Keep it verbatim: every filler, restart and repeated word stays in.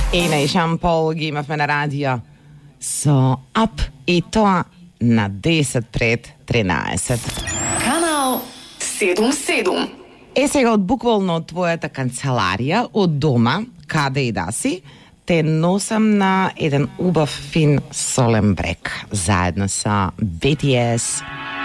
Ена и Шан Пол ги имавме на радио со Up и тоа на десет пред тринаесет. Канал седум седум. Е сега од буквално од твојата канцеларија, од дома, каде и да си, те носам на еден убав фин солен брег, заедно со би ти ес